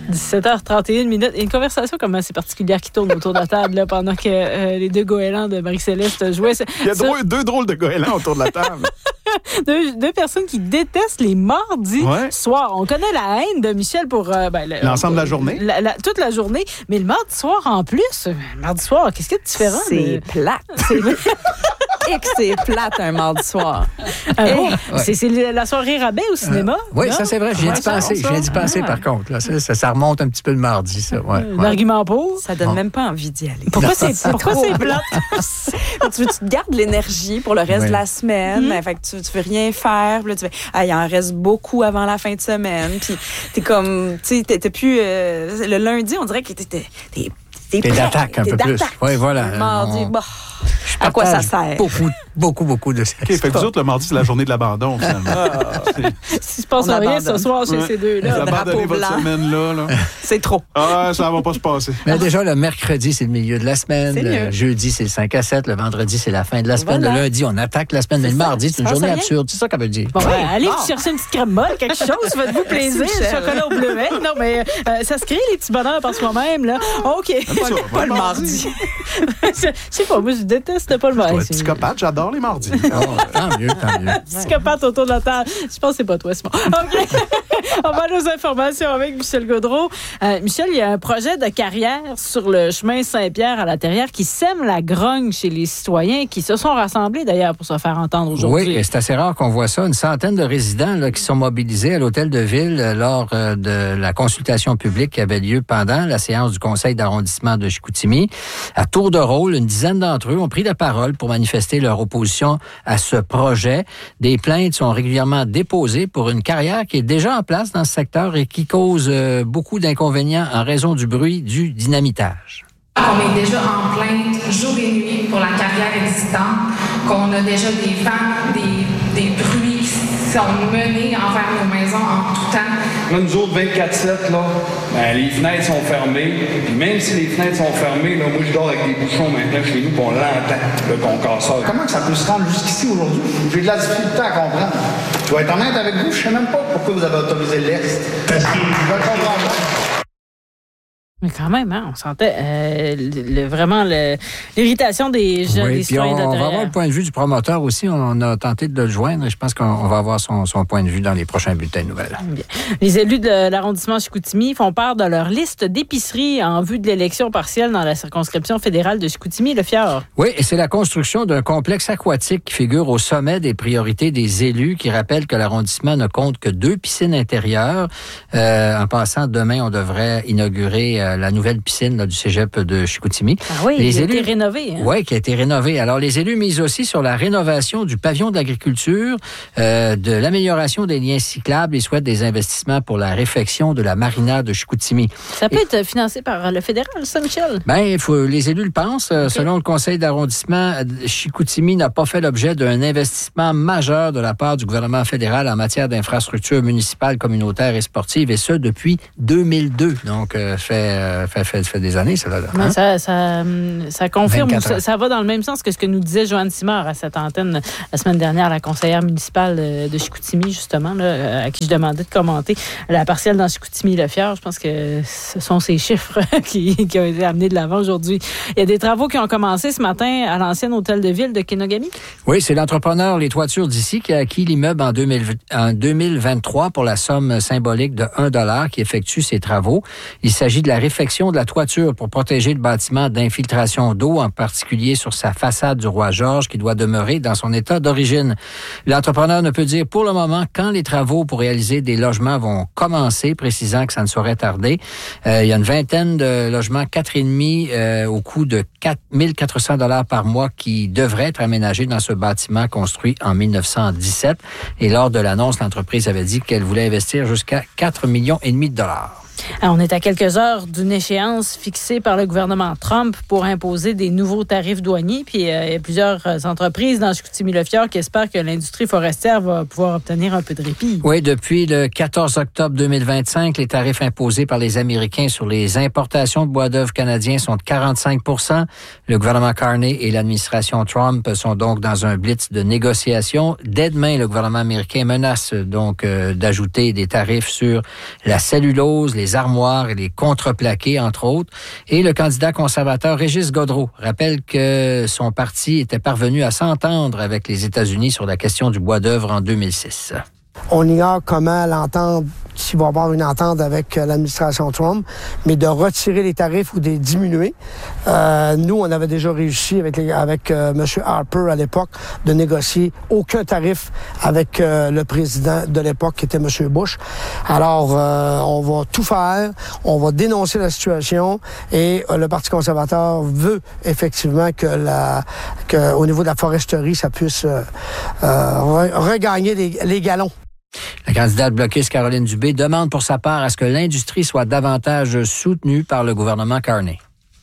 17h31 minutes. Il y a une conversation comme assez particulière qui tourne autour de la table là, pendant que les deux goélands de Marie-Céleste jouaient. Il y a deux drôles de goélands autour de la table. deux personnes qui détestent les mardis soir. On connaît la haine de Michel pour l'ensemble de la journée. Toute la journée. Mais le mardi soir en plus. Le mardi soir, qu'est-ce qu'il y a de différent? C'est plate. Et que c'est plate un mardi soir. C'est la soirée rabais au cinéma? Oui, ça c'est vrai. Je viens d'y penser par contre. Là. Ça remonte un petit peu le mardi, ça. L'argument pour? Ça donne même pas envie d'y aller. Pourquoi c'est plate? Tu te gardes l'énergie pour le reste de la semaine. Fait que tu veux rien faire. Puis là, tu fais, il en reste beaucoup avant la fin de semaine. Puis t'es comme, tu sais, t'es plus... le lundi, on dirait que t'es d'attaque un peu plus. Oui, voilà. Le mardi, à quoi ça sert? Beaucoup de ça. OK, fait que vous autres, le mardi, c'est la journée de l'abandon, finalement. S'il se passe rien ce soir chez ces deux-là. Vous abandonnez votre semaine-là. C'est trop. Ça va pas se passer. Mais déjà, le mercredi, c'est le milieu de la semaine. Le jeudi, c'est le 5 à 7. Le vendredi, c'est la fin de la semaine. Le lundi, on attaque la semaine. Mais le mardi, c'est une journée absurde. C'est ça qu'elle veut dire. Bon, allez chercher une petite crème molle, quelque chose. Faites-vous plaisir. Chocolat au bleuet. Non, mais ça se crée, les petits bonheurs par soi-même. Là. OK. Pas le mardi. Je sais pas, moi, je déteste pas le mardi. Psychopathe, j'adore les mardis. Tant mieux. Psychopathe autour de la table. Je pense que c'est pas toi, Simon. OK. On va aller aux informations avec Michel Gaudreault. Michel, il y a un projet de carrière sur le chemin Saint-Pierre à la Terrière qui sème la grogne chez les citoyens qui se sont rassemblés d'ailleurs pour se faire entendre aujourd'hui. Oui, et c'est assez rare qu'on voit ça. Une centaine de résidents là, qui sont mobilisés à l'hôtel de ville lors de la consultation publique qui avait lieu pendant la séance du conseil d'arrondissement de Chicoutimi. À tour de rôle, une dizaine d'entre eux ont pris la parole pour manifester leur opposition à ce projet. Des plaintes sont régulièrement déposées pour une carrière qui est déjà en place dans ce secteur et qui cause beaucoup d'inconvénients en raison du bruit du dynamitage. On est déjà en plainte jour et nuit pour la carrière existante, qu'on a déjà des vents, des bruits qui sont menés envers nos maisons en tout temps. Là, nous autres, 24/7, les fenêtres sont fermées. Puis même si les fenêtres sont fermées, moi, je dors avec des bouchons maintenant chez nous, puis on l'entend, le concasseur. Comment ça peut se rendre jusqu'ici aujourd'hui? J'ai de la difficulté à comprendre. Je vais être honnête avec vous, je sais même pas pourquoi vous avez autorisé l'Est. Parce que je vais comprendre. Mais quand même, on sentait vraiment l'irritation des jeunes, des citoyens de la Terrière. On va avoir le point de vue du promoteur aussi. On a tenté de le joindre et je pense qu'on va avoir son point de vue dans les prochains bulletins de nouvelles. Bien. Les élus de l'arrondissement Chicoutimi font part de leur liste d'épiceries en vue de l'élection partielle dans la circonscription fédérale de Chicoutimi-Le-Fjord. Oui, et c'est la construction d'un complexe aquatique qui figure au sommet des priorités des élus qui rappellent que l'arrondissement ne compte que 2 piscines intérieures. En passant, demain, on devrait inaugurer la nouvelle piscine du cégep de Chicoutimi. Ah oui, qui a été rénovée. Oui, qui a été rénovée. Alors, les élus misent aussi sur la rénovation du pavillon d'agriculture, de l'amélioration des liens cyclables et souhaitent des investissements pour la réfection de la marina de Chicoutimi. Ça peut être financé par le fédéral, ça, Michel? Bien, les élus le pensent. Okay. Selon le conseil d'arrondissement, Chicoutimi n'a pas fait l'objet d'un investissement majeur de la part du gouvernement fédéral en matière d'infrastructures municipales, communautaires et sportives, et ce, depuis 2002. Donc, fait des années, ça. Hein? Ça confirme, ça va dans le même sens que ce que nous disait Joanne Simard à cette antenne la semaine dernière, la conseillère municipale de Chicoutimi, justement, là, à qui je demandais de commenter la partielle dans Chicoutimi-Le-Fjord. Je pense que ce sont ces chiffres qui ont été amenés de l'avant aujourd'hui. Il y a des travaux qui ont commencé ce matin à l'ancien hôtel de ville de Kenogami. Oui, c'est l'entrepreneur Les Toitures d'ici qui a acquis l'immeuble en 2023 pour la somme symbolique de 1 $ qui effectue ces travaux. Il s'agit de la réfection de la toiture pour protéger le bâtiment d'infiltration d'eau, en particulier sur sa façade du Roi-Georges, qui doit demeurer dans son état d'origine. L'entrepreneur ne peut dire pour le moment quand les travaux pour réaliser des logements vont commencer, précisant que ça ne saurait tarder. Il y a une vingtaine de logements 4,5 au coût de 4 400 $ par mois qui devraient être aménagés dans ce bâtiment construit en 1917. Et lors de l'annonce, l'entreprise avait dit qu'elle voulait investir jusqu'à 4,5 millions de dollars. Alors, on est à quelques heures d'une échéance fixée par le gouvernement Trump pour imposer des nouveaux tarifs douaniers. Puis, il y a plusieurs entreprises dans Chicoutimi-Le-Fjord qui espèrent que l'industrie forestière va pouvoir obtenir un peu de répit. Oui, depuis le 14 octobre 2025, les tarifs imposés par les Américains sur les importations de bois d'œuvre canadiens sont de 45 %. Le gouvernement Carney et l'administration Trump sont donc dans un blitz de négociation. Dès demain, le gouvernement américain menace donc d'ajouter des tarifs sur la cellulose, les les armoires et les contreplaqués, entre autres. Et le candidat conservateur Régis Gaudreault rappelle que son parti était parvenu à s'entendre avec les États-Unis sur la question du bois d'œuvre en 2006. On ignore comment l'entendre, s'il va y avoir une entente avec l'administration Trump, mais de retirer les tarifs ou de les diminuer. Nous, on avait déjà réussi avec M. Harper à l'époque de négocier aucun tarif avec le président de l'époque qui était M. Bush. Alors, on va tout faire, on va dénoncer la situation et le Parti conservateur veut effectivement que au niveau de la foresterie, ça puisse regagner les galons. La candidate bloquiste Caroline Dubé demande pour sa part à ce que l'industrie soit davantage soutenue par le gouvernement Carney.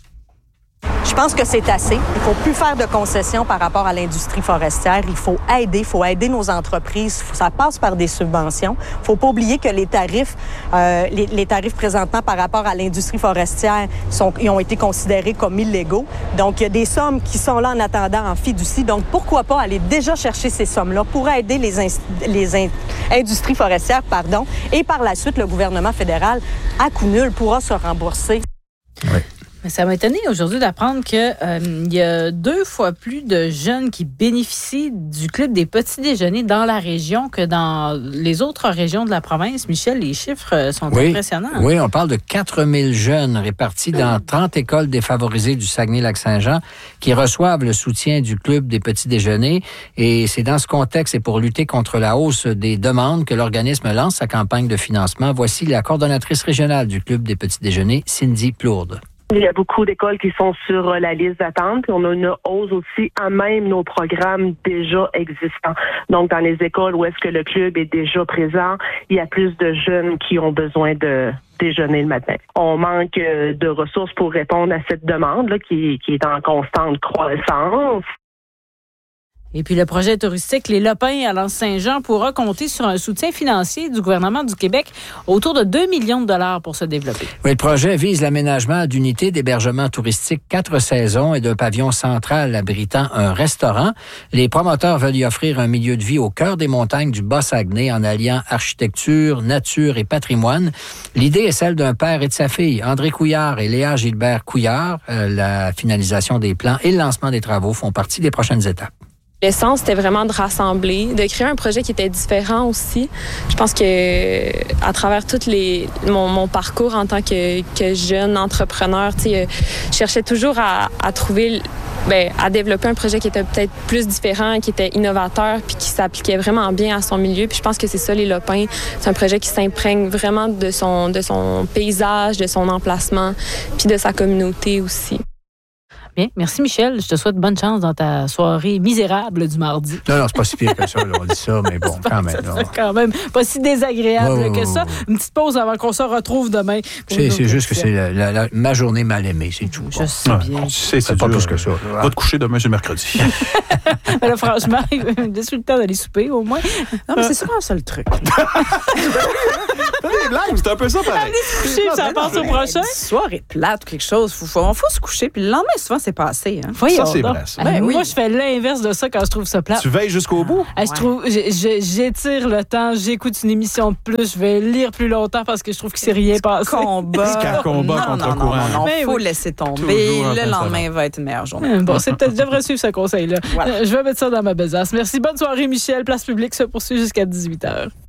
Je pense que c'est assez. Il ne faut plus faire de concessions par rapport à l'industrie forestière. Il faut aider nos entreprises. Ça passe par des subventions. Il ne faut pas oublier que les tarifs présentement par rapport à l'industrie forestière ils ont été considérés comme illégaux. Donc, il y a des sommes qui sont là en attendant en fiducie. Donc, pourquoi pas aller déjà chercher ces sommes-là pour aider les industries forestières, et par la suite, le gouvernement fédéral, à coût nul, pourra se rembourser. Oui. Mais ça m'a étonné aujourd'hui d'apprendre qu'il y a 2 fois plus de jeunes qui bénéficient du club des petits déjeuners dans la région que dans les autres régions de la province. Michel, les chiffres sont impressionnants. Oui, on parle de 4000 jeunes répartis dans 30 écoles défavorisées du Saguenay-Lac-Saint-Jean qui reçoivent le soutien du club des petits déjeuners. Et c'est dans ce contexte et pour lutter contre la hausse des demandes que l'organisme lance sa campagne de financement. Voici la coordonnatrice régionale du club des petits déjeuners, Cindy Plourde. Il y a beaucoup d'écoles qui sont sur la liste d'attente. On a une hausse aussi à même nos programmes déjà existants. Donc, dans les écoles où est-ce que le club est déjà présent, il y a plus de jeunes qui ont besoin de déjeuner le matin. On manque de ressources pour répondre à cette demande-là qui est en constante croissance. Et puis, le projet touristique Les Lopins à l'Anse-Saint-Jean pourra compter sur un soutien financier du gouvernement du Québec autour de 2 millions de dollars pour se développer. Oui, le projet vise l'aménagement d'unités d'hébergement touristique 4 saisons et d'un pavillon central abritant un restaurant. Les promoteurs veulent y offrir un milieu de vie au cœur des montagnes du Bas-Saguenay en alliant architecture, nature et patrimoine. L'idée est celle d'un père et de sa fille, André Couillard et Léa Gilbert Couillard. La finalisation des plans et le lancement des travaux font partie des prochaines étapes. L'essence, c'était vraiment de rassembler, de créer un projet qui était différent aussi. Je pense que à travers mon parcours en tant que jeune entrepreneur, je cherchais toujours à trouver, à développer un projet qui était peut-être plus différent, qui était innovateur, puis qui s'appliquait vraiment bien à son milieu. Puis je pense que c'est ça, Les Lopins. C'est un projet qui s'imprègne vraiment de son paysage, de son emplacement, puis de sa communauté aussi. Bien, merci Michel. Je te souhaite bonne chance dans ta soirée misérable du mardi. Non, c'est pas si pire que ça, là, on dit ça, mais bon, quand même. C'est quand même pas si désagréable que ça. Une petite pause avant qu'on se retrouve demain. C'est juste que c'est ma journée mal aimée, c'est tout. Je sais bien. C'est pas plus que ça. Va te coucher demain, c'est mercredi. Mais là, franchement, laisse-lui le temps d'aller souper, au moins. Non, mais c'est souvent ça le truc. C'est un peu ça, pareil. Aller se coucher, ça passe au prochain. Soirée plate ou quelque chose. Faut se coucher, puis le lendemain, souvent, c'est passé. Hein. Ça, c'est vrai. Ça. Moi, je fais l'inverse de ça quand je trouve ça plate. Tu veilles jusqu'au bout? J'étire le temps, j'écoute une émission de plus, je vais lire plus longtemps parce que je trouve qu'il ne s'est rien passé. Combat contre-courant. Non, faut laisser tomber. Le lendemain va être une meilleure journée. Bon, je devrais suivre ce conseil-là. Voilà. Je vais mettre ça dans ma besace. Merci. Bonne soirée, Michel. Place publique se poursuit jusqu'à 18h.